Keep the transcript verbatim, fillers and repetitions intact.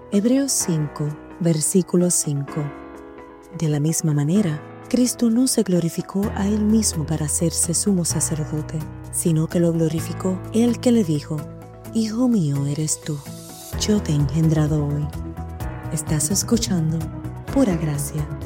Hebreos cinco, versículo cinco. De la misma manera, Cristo no se glorificó a Él mismo para hacerse sumo sacerdote, sino que lo glorificó el que le dijo: Hijo mío eres tú, yo te he engendrado hoy. Estás escuchando Pura Gracia.